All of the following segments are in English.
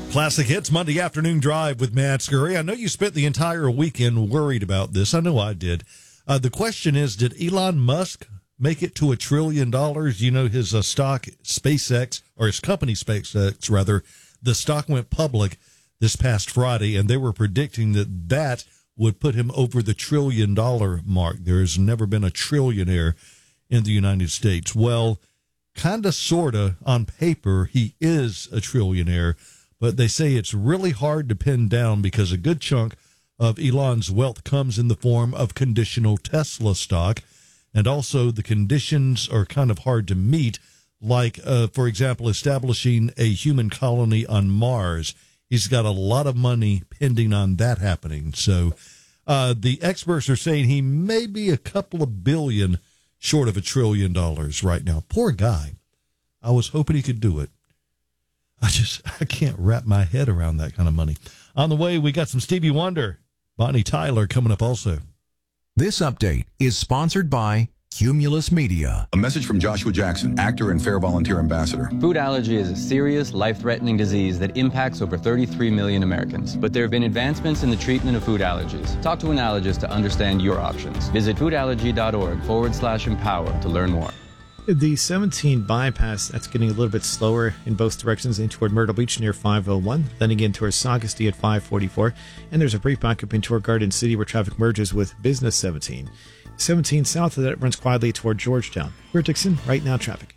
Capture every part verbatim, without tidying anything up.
Classic Hits Monday Afternoon Drive with Matt Scurry. I know you spent the entire weekend worried about this. I know I did. Uh, the question is, did Elon Musk make it to a trillion dollars? You know, his uh, stock, SpaceX, or his company, SpaceX, rather, the stock went public this past Friday, and they were predicting that that would put him over the trillion dollar mark. There's never been a trillionaire in the United States. Well, kind of, sort of, on paper, he is a trillionaire. But they say it's really hard to pin down because a good chunk of Elon's wealth comes in the form of conditional Tesla stock. And also the conditions are kind of hard to meet, like, uh, for example, establishing a human colony on Mars. He's got a lot of money pending on that happening. So uh, the experts are saying he may be a couple of billion short of a trillion dollars right now. Poor guy. I was hoping he could do it. I just, I can't wrap my head around that kind of money. On the way, we got some Stevie Wonder, Bonnie Tyler coming up also. This update is sponsored by Cumulus Media. A message from Joshua Jackson, actor and Fair Volunteer Ambassador. Food allergy is a serious, life-threatening disease that impacts over thirty-three million Americans. But there have been advancements in the treatment of food allergies. Talk to an allergist to understand your options. Visit foodallergy.org forward slash empower to learn more. The seventeen bypass, that's getting a little bit slower in both directions, in toward Myrtle Beach near five oh one, then again towards Saugusty at five forty-four, and there's a brief backup in toward Garden City where traffic merges with Business seventeen. seventeen south of that runs quietly toward Georgetown. We're Dixon, right now traffic.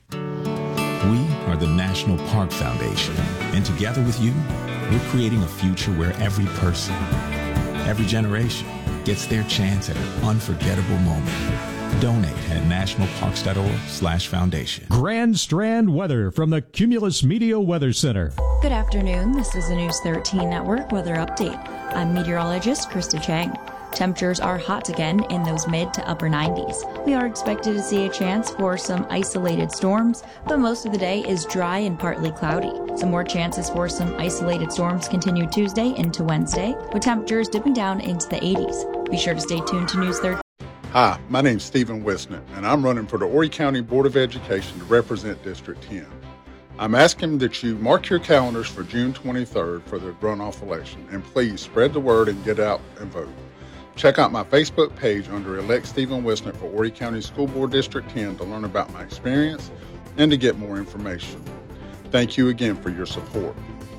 We are the National Park Foundation, and together with you, we're creating a future where every person, every generation gets their chance at an unforgettable moment. Donate at nationalparks.org slash foundation. Grand Strand weather from the Cumulus Media Weather Center. Good afternoon. This is the News thirteen Network weather update. I'm meteorologist Krista Chang. Temperatures are hot again in those mid to upper nineties. We are expected to see a chance for some isolated storms, but most of the day is dry and partly cloudy. Some more chances for some isolated storms continue Tuesday into Wednesday, with temperatures dipping down into the eighties. Be sure to stay tuned to News thirteen. Hi, my name's Stephen Wisnett, and I'm running for the Horry County Board of Education to represent District ten. I'm asking that you mark your calendars for June twenty-third for the runoff election, and please spread the word and get out and vote. Check out my Facebook page under Elect Stephen Wisnett for Horry County School Board District ten to learn about my experience and to get more information. Thank you again for your support.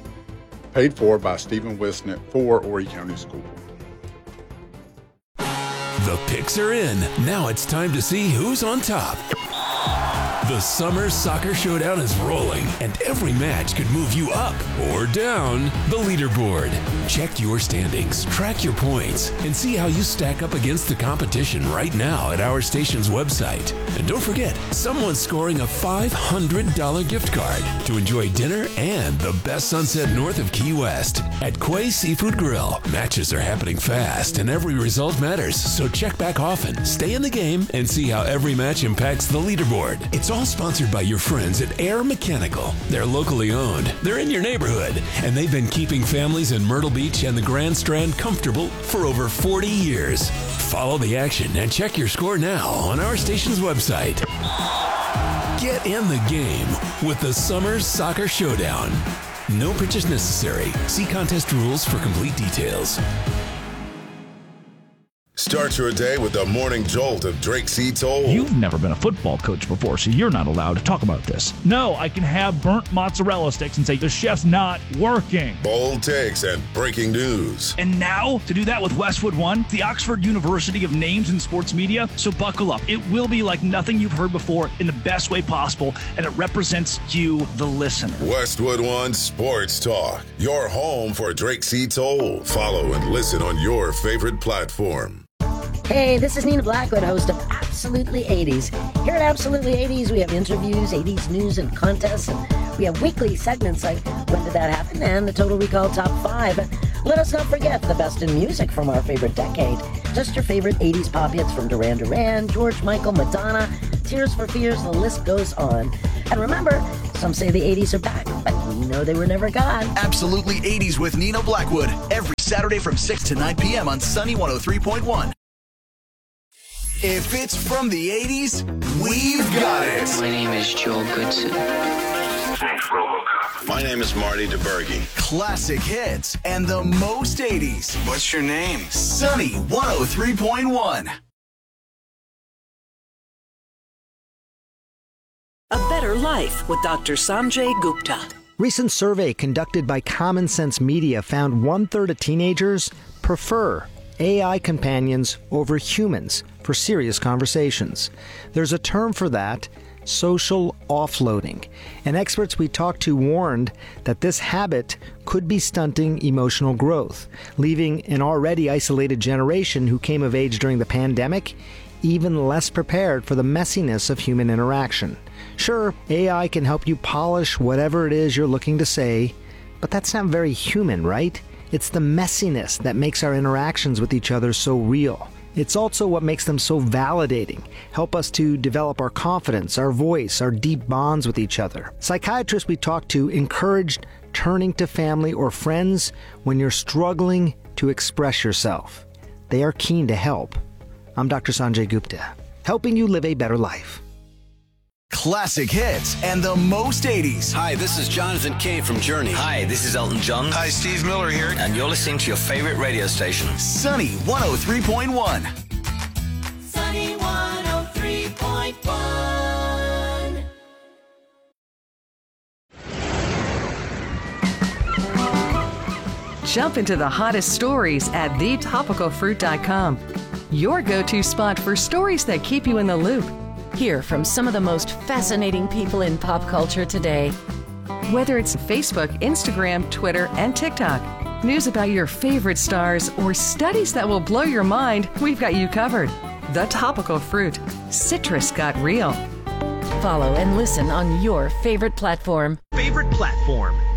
Paid for by Stephen Wisnett for Horry County School Board. The picks are in. Now it's time to see who's on top. The Summer Soccer Showdown is rolling, and every match could move you up or down the leaderboard. Check your standings, track your points, and see how you stack up against the competition right now at our station's website. And don't forget, someone's scoring a five hundred dollars gift card to enjoy dinner and the best sunset north of Key West at Quay Seafood Grill. Matches are happening fast, and every result matters, so check back often, stay in the game, and see how every match impacts the leaderboard. It's all sponsored by your friends at Air Mechanical. They're locally owned, they're in your neighborhood, and they've been keeping families in Myrtle Beach and the Grand Strand comfortable for over forty years. Follow the action and check your score now on our station's website. Get in the game with the Summer Soccer Showdown. No purchase necessary. See contest rules for complete details. Start your day with the morning jolt of Drake C. Toll. You've never been a football coach before, so you're not allowed to talk about this. No, I can have burnt mozzarella sticks and say the chef's not working. Bold takes and breaking news. And now, to do that with Westwood One, the Oxford University of Names in Sports Media. So buckle up. It will be like nothing you've heard before in the best way possible, and it represents you, the listener. Westwood One Sports Talk, your home for Drake C. Toll. Follow and listen on your favorite platform. Hey, this is Nina Blackwood, host of Absolutely eighties. Here at Absolutely eighties, we have interviews, eighties news, and contests, and we have weekly segments like When Did That Happen? And the Total Recall Top five. Let us not forget the best in music from our favorite decade. Just your favorite eighties pop hits from Duran Duran, George Michael, Madonna, Tears for Fears, the list goes on. And remember, some say the eighties are back, but we know they were never gone. Absolutely eighties with Nina Blackwood, every Saturday from six to nine p.m. on Sunny one oh three point one. If it's from the eighties, we've got it. My name is Joel Goodson. Thanks, RoboCop. My name is Marty DeBerge. Classic hits and the most eighties. What's your name? Sunny one oh three point one. A Better Life with Doctor Sanjay Gupta. Recent survey conducted by Common Sense Media found one-third of teenagers prefer A I companions over humans for serious conversations. There's a term for that, social offloading. And experts we talked to warned that this habit could be stunting emotional growth, leaving an already isolated generation who came of age during the pandemic even less prepared for the messiness of human interaction. Sure, A I can help you polish whatever it is you're looking to say, but that's not very human, right? It's the messiness that makes our interactions with each other so real. It's also what makes them so validating, help us to develop our confidence, our voice, our deep bonds with each other. Psychiatrists we talked to encouraged turning to family or friends when you're struggling to express yourself. They are keen to help. I'm Doctor Sanjay Gupta, helping you live a better life. Classic hits and the most eighties. Hi, this is Jonathan Cave from Journey. Hi, this is Elton John. Hi, Steve Miller here. And you're listening to your favorite radio station. Sunny one oh three point one. Sunny one oh three point one. Jump into the hottest stories at the topical fruit dot com. Your go-to spot for stories that keep you in the loop. Hear from some of the most fascinating people in pop culture today. Whether it's Facebook, Instagram, Twitter, and TikTok, news about your favorite stars, or studies that will blow your mind, we've got you covered. The Topical Fruit. Citrus got real. Follow and listen on your favorite platform. Favorite platform.